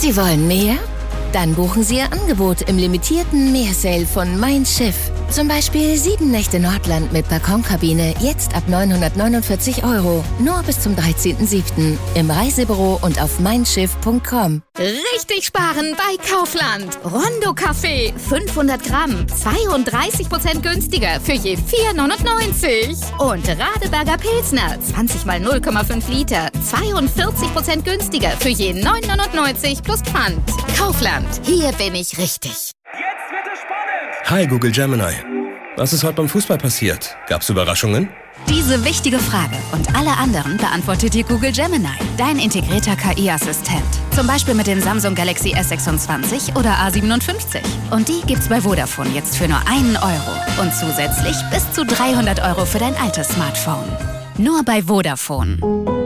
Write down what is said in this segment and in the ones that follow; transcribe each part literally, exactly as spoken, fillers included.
Sie wollen mehr? Dann buchen Sie Ihr Angebot im limitierten Meersale von Mein Schiff. Zum Beispiel sieben Nächte Nordland mit Balkonkabine, jetzt ab neunhundertneunundvierzig Euro. Nur bis zum dreizehnten siebten im Reisebüro und auf mein schiff punkt com. Richtig sparen bei Kaufland. Rondo Kaffee, fünfhundert Gramm, zweiunddreißig Prozent günstiger für je vier neunundneunzig. Und Radeberger Pilsner, zwanzig mal null Komma fünf Liter, zweiundvierzig Prozent günstiger für je neun neunundneunzig plus Pfand. Kaufland, hier bin ich richtig. Jetzt wird es spannend! Hi Google Gemini. Was ist heute beim Fußball passiert? Gab's Überraschungen? Diese wichtige Frage und alle anderen beantwortet dir Google Gemini, dein integrierter K I-Assistent. Zum Beispiel mit dem Samsung Galaxy S sechsundzwanzig oder A siebenundfünfzig. Und die gibt's bei Vodafone jetzt für nur einen Euro. Und zusätzlich bis zu dreihundert Euro für dein altes Smartphone. Nur bei Vodafone.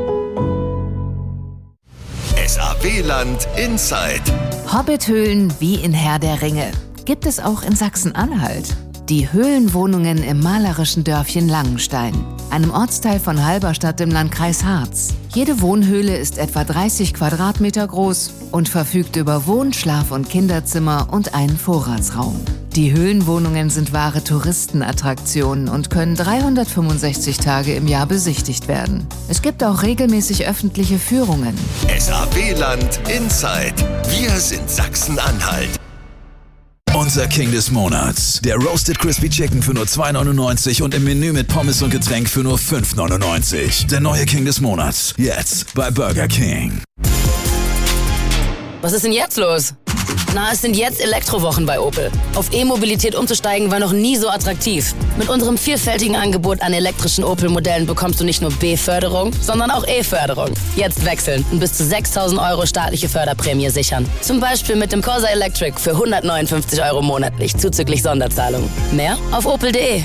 S A W-Land Inside. Hobbithöhlen wie in Herr der Ringe. Gibt es auch in Sachsen-Anhalt. Die Höhlenwohnungen im malerischen Dörfchen Langenstein, einem Ortsteil von Halberstadt im Landkreis Harz. Jede Wohnhöhle ist etwa dreißig Quadratmeter groß und verfügt über Wohn-, Schlaf- und Kinderzimmer und einen Vorratsraum. Die Höhlenwohnungen sind wahre Touristenattraktionen und können dreihundertfünfundsechzig Tage im Jahr besichtigt werden. Es gibt auch regelmäßig öffentliche Führungen. S A W-Land Inside. Wir sind Sachsen-Anhalt. Unser King des Monats. Der Roasted Crispy Chicken für nur zwei neunundneunzig und im Menü mit Pommes und Getränk für nur fünf neunundneunzig. Der neue King des Monats. Jetzt bei Burger King. Was ist denn jetzt los? Na, es sind jetzt Elektrowochen bei Opel. Auf E-Mobilität umzusteigen war noch nie so attraktiv. Mit unserem vielfältigen Angebot an elektrischen Opel-Modellen bekommst du nicht nur B-Förderung, sondern auch E-Förderung. Jetzt wechseln und bis zu sechstausend Euro staatliche Förderprämie sichern. Zum Beispiel mit dem Corsa Electric für hundertneunundfünfzig Euro monatlich, zuzüglich Sonderzahlung. Mehr auf opel punkt de.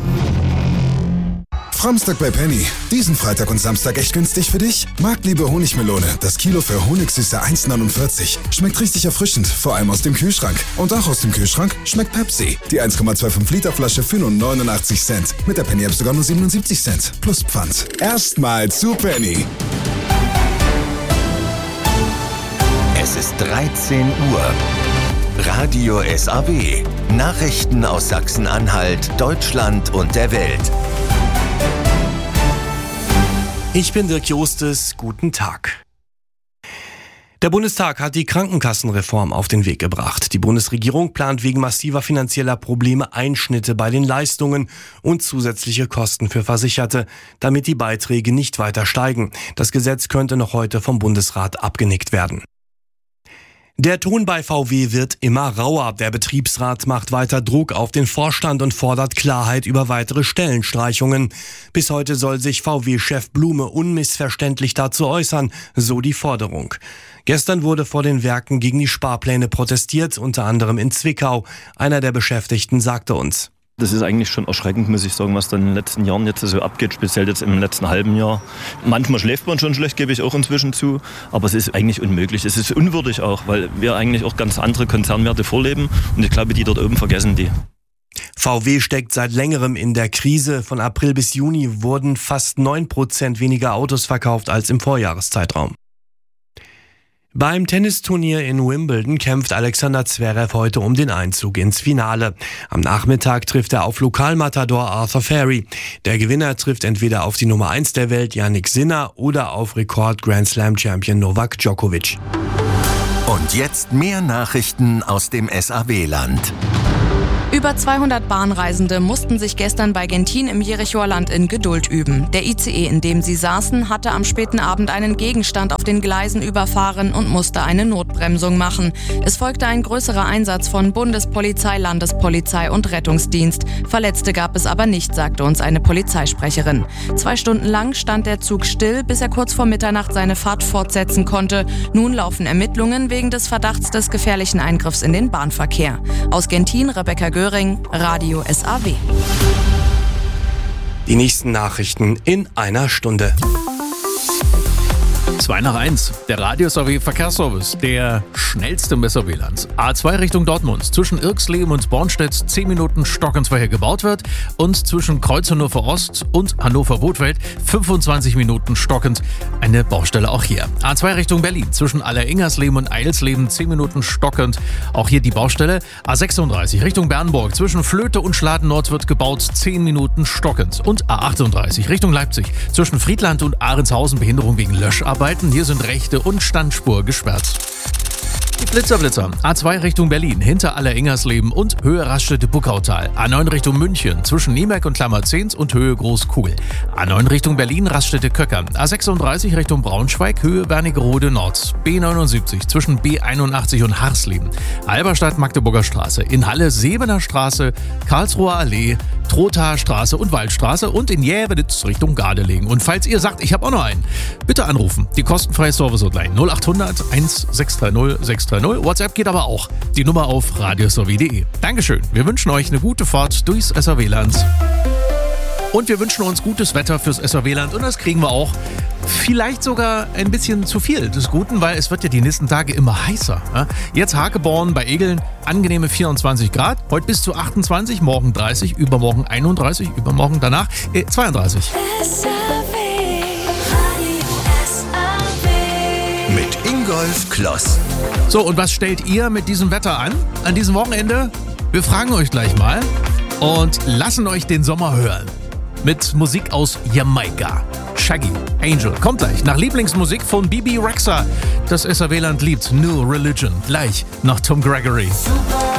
Framstag bei Penny. Diesen Freitag und Samstag echt günstig für dich? Marktliebe Honigmelone. Das Kilo für Honigsüße eins neunundvierzig. Schmeckt richtig erfrischend, vor allem aus dem Kühlschrank. Und auch aus dem Kühlschrank schmeckt Pepsi. Die eins Komma fünfundzwanzig Liter Flasche für nur neunundachtzig Cent. Mit der Penny App sogar nur siebenundsiebzig Cent. Plus Pfand. Erstmal zu Penny. Es ist dreizehn Uhr. Radio S A W. Nachrichten aus Sachsen-Anhalt, Deutschland und der Welt. Ich bin Dirk Jostes, guten Tag. Der Bundestag hat die Krankenkassenreform auf den Weg gebracht. Die Bundesregierung plant wegen massiver finanzieller Probleme Einschnitte bei den Leistungen und zusätzliche Kosten für Versicherte, damit die Beiträge nicht weiter steigen. Das Gesetz könnte noch heute vom Bundesrat abgenickt werden. Der Ton bei V W wird immer rauer. Der Betriebsrat macht weiter Druck auf den Vorstand und fordert Klarheit über weitere Stellenstreichungen. Bis heute soll sich V W-Chef Blume unmissverständlich dazu äußern, so die Forderung. Gestern wurde vor den Werken gegen die Sparpläne protestiert, unter anderem in Zwickau. Einer der Beschäftigten sagte uns: Das ist eigentlich schon erschreckend, muss ich sagen, was dann in den letzten Jahren jetzt so abgeht, speziell jetzt im letzten halben Jahr. Manchmal schläft man schon schlecht, gebe ich auch inzwischen zu, aber es ist eigentlich unmöglich. Es ist unwürdig auch, weil wir eigentlich auch ganz andere Konzernwerte vorleben und ich glaube, die dort oben vergessen die. V W steckt seit längerem in der Krise. Von April bis Juni wurden fast neun Prozent weniger Autos verkauft als im Vorjahreszeitraum. Beim Tennisturnier in Wimbledon kämpft Alexander Zverev heute um den Einzug ins Finale. Am Nachmittag trifft er auf Lokalmatador Arthur Ferry. Der Gewinner trifft entweder auf die Nummer eins der Welt, Jannik Sinner, oder auf Rekord-Grand Slam-Champion Novak Djokovic. Und jetzt mehr Nachrichten aus dem S A W-Land. Über zweihundert Bahnreisende mussten sich gestern bei Gentin im Jerichoer Land in Geduld üben. Der I C E, in dem sie saßen, hatte am späten Abend einen Gegenstand auf den Gleisen überfahren und musste eine Notbremsung machen. Es folgte ein größerer Einsatz von Bundespolizei, Landespolizei und Rettungsdienst. Verletzte gab es aber nicht, sagte uns eine Polizeisprecherin. Zwei Stunden lang stand der Zug still, bis er kurz vor Mitternacht seine Fahrt fortsetzen konnte. Nun laufen Ermittlungen wegen des Verdachts des gefährlichen Eingriffs in den Bahnverkehr. Aus Gentin, Rebecca Göring, Radio S A W. Die nächsten Nachrichten in einer Stunde. zwei nach eins. Der Radio-S A W Verkehrsservice, der schnellste im S A W-Land. A zwei Richtung Dortmund. Zwischen Irksleben und Bornstedt zehn Minuten stockend, weil hier gebaut wird. Und zwischen Kreuz Hannover Ost und Hannover-Bothfeld fünfundzwanzig Minuten stockend. Eine Baustelle auch hier. A zwei Richtung Berlin. Zwischen Alleringersleben und Eilsleben zehn Minuten stockend. Auch hier die Baustelle. A sechsunddreißig Richtung Bernburg. Zwischen Flöte und Schladen Nord wird gebaut. zehn Minuten stockend. Und A achtunddreißig Richtung Leipzig. Zwischen Friedland und Ahrenshausen Behinderung wegen Löscharbeiten. Hier sind rechte und Standspur gesperrt. Die Blitzerblitzer. A zwei Richtung Berlin, hinter Alleringersleben und Höhe Raststätte-Buckautal. A neun Richtung München, zwischen Niemerk und Klammerzehns und Höhe Großkuhl. A neun Richtung Berlin, Raststätte-Köckern. A sechsunddreißig Richtung Braunschweig, Höhe Wernigerode Nord. B neunundsiebzig zwischen B einundachtzig und Harsleben. Halberstadt, Magdeburger Straße. In Halle, Sebener Straße, Karlsruher Allee, Trothaer Straße und Waldstraße und in Jäbenitz Richtung Gardelegen. Und falls ihr sagt, ich habe auch noch einen, bitte anrufen. Die kostenfreie Service-Hotline null achthundert eins sechs drei null sechs drei null. WhatsApp geht aber auch. Die Nummer auf radios a w punkt de. Dankeschön. Wir wünschen euch eine gute Fahrt durchs S A W-Land. Und wir wünschen uns gutes Wetter fürs S A W-Land und das kriegen wir auch. Vielleicht sogar ein bisschen zu viel des Guten, weil es wird ja die nächsten Tage immer heißer. Jetzt Hakeborn bei Egeln, angenehme vierundzwanzig Grad. Heute bis zu achtundzwanzig, morgen dreißig, übermorgen einunddreißig, übermorgen danach äh, zweiunddreißig. Mit Ingolf Kloss. So, und was stellt ihr mit diesem Wetter an? An diesem Wochenende? Wir fragen euch gleich mal und lassen euch den Sommer hören. Mit Musik aus Jamaika. Shaggy, Angel. Kommt gleich nach Lieblingsmusik von Bibi Rexha. Das S A W-Land liebt New Religion. Gleich nach Tom Gregory.